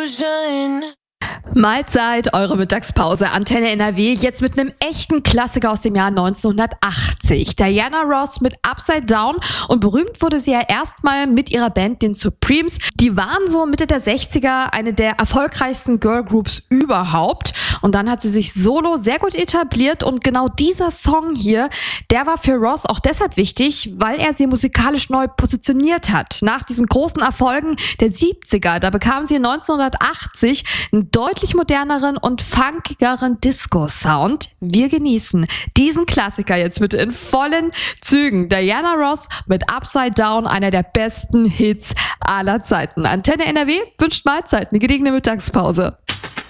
Illusion. Mahlzeit, eure Mittagspause, Antenne NRW, jetzt mit einem echten Klassiker aus dem Jahr 1980. Diana Ross mit Upside Down, und berühmt wurde sie ja erstmal mit ihrer Band, den Supremes. Die waren so Mitte der 60er eine der erfolgreichsten Girlgroups überhaupt, und dann hat sie sich solo sehr gut etabliert, und genau dieser Song hier, der war für Ross auch deshalb wichtig, weil er sie musikalisch neu positioniert hat. Nach diesen großen Erfolgen der 70er, da bekam sie 1980 einen deutlich moderneren und funkigeren Disco-Sound. Wir genießen diesen Klassiker jetzt bitte in vollen Zügen. Diana Ross mit Upside Down, einer der besten Hits aller Zeiten. Antenne NRW wünscht Mahlzeit, eine gediegene Mittagspause.